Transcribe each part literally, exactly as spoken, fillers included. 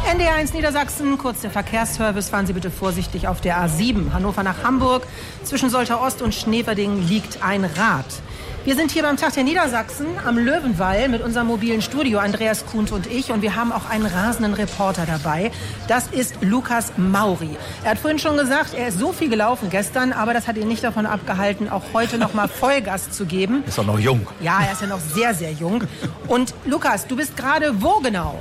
N D R eins Niedersachsen, kurz der Verkehrsservice. Fahren Sie bitte vorsichtig auf der A sieben. Hannover nach Hamburg. Zwischen Soltau Ost und Schneverding liegt ein Rad. Wir sind hier beim Tag der Niedersachsen am Löwenwall mit unserem mobilen Studio, Andreas Kuhnt und ich. Und wir haben auch einen rasenden Reporter dabei. Das ist Lukas Mauri. Er hat vorhin schon gesagt, er ist so viel gelaufen gestern, aber das hat ihn nicht davon abgehalten, auch heute noch mal Vollgas zu geben. Ist doch noch jung. Ja, er ist ja noch sehr, sehr jung. Und Lukas, du bist gerade wo genau?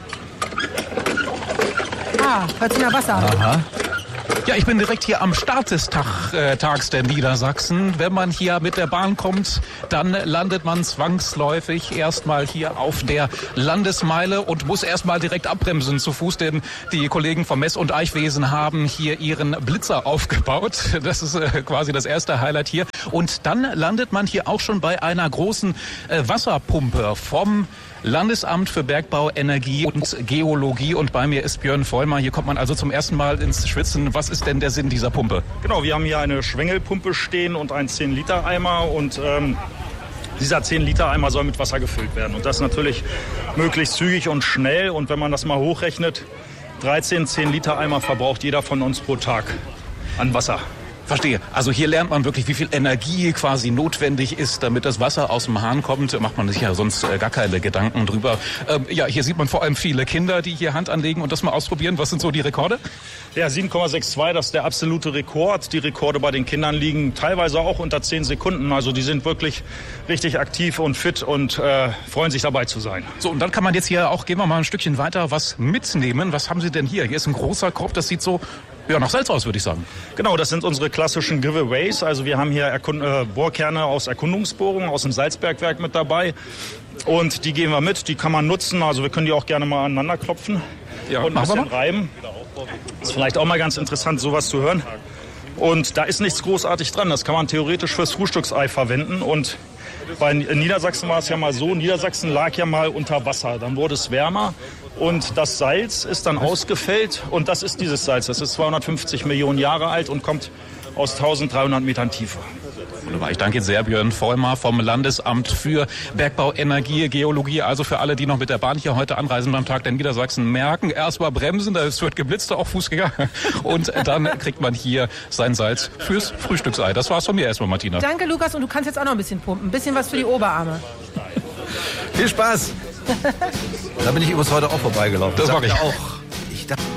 Ah, hört sich nach Wasser. Aha. Ja, ich bin direkt hier am Start des Tag, äh, Tags der Niedersachsen. Wenn man hier mit der Bahn kommt, dann landet man zwangsläufig erstmal hier auf der Landesmeile und muss erstmal direkt abbremsen zu Fuß, denn die Kollegen vom Mess- und Eichwesen haben hier ihren Blitzer aufgebaut. Das ist äh, quasi das erste Highlight hier. Und dann landet man hier auch schon bei einer großen äh, Wasserpumpe vom Landesamt für Bergbau, Energie und Geologie. Und bei mir ist Björn Vollmer. Hier kommt man also zum ersten Mal ins Schwitzen. Was ist denn der Sinn dieser Pumpe? Genau, wir haben hier eine Schwengelpumpe stehen und einen zehn Liter Eimer. Und ähm, dieser zehn Liter Eimer soll mit Wasser gefüllt werden. Und das natürlich möglichst zügig und schnell. Und wenn man das mal hochrechnet, dreizehn zehn Liter Eimer verbraucht jeder von uns pro Tag an Wasser. Verstehe. Also hier lernt man wirklich, wie viel Energie quasi notwendig ist, damit das Wasser aus dem Hahn kommt. Macht man sich ja sonst äh, gar keine Gedanken drüber. Ähm, ja, hier sieht man vor allem viele Kinder, die hier Hand anlegen und das mal ausprobieren. Was sind so die Rekorde? Ja, sieben Komma zweiundsechzig, das ist der absolute Rekord. Die Rekorde bei den Kindern liegen teilweise auch unter zehn Sekunden. Also die sind wirklich richtig aktiv und fit und äh, freuen sich dabei zu sein. So, und dann kann man jetzt hier auch, gehen wir mal ein Stückchen weiter, was mitnehmen. Was haben Sie denn hier? Hier ist ein großer Korb, das sieht so ja, nach Salz aus, würde ich sagen. Genau, das sind unsere klassischen Giveaways. Also wir haben hier Erkund- äh, Bohrkerne aus Erkundungsbohrungen aus dem Salzbergwerk mit dabei. Und die geben wir mit, die kann man nutzen. Also wir können die auch gerne mal aneinander klopfen ja, und ein bisschen reiben. Ist vielleicht auch mal ganz interessant, sowas zu hören. Und da ist nichts großartig dran. Das kann man theoretisch fürs Frühstücksei verwenden. Und bei Niedersachsen war es ja mal so, Niedersachsen lag ja mal unter Wasser. Dann wurde es wärmer und das Salz ist dann ausgefällt. Und das ist dieses Salz. Das ist zweihundertfünfzig Millionen Jahre alt und kommt aus eintausenddreihundert Metern Tiefe. Wunderbar. Ich danke Ihnen sehr, Björn Vollmer vom Landesamt für Bergbau, Energie, Geologie. Also für alle, die noch mit der Bahn hier heute anreisen beim Tag der Niedersachsen, merken, erstmal bremsen, da wird geblitzt, auch Fußgänger. Und dann kriegt man hier sein Salz fürs Frühstücksei. Das war's von mir erstmal, Martina. Danke, Lukas. Und du kannst jetzt auch noch ein bisschen pumpen. Ein bisschen was für die Oberarme. Viel Spaß. Da bin ich übrigens heute auch vorbeigelaufen. Das mag ich auch. Ich dachte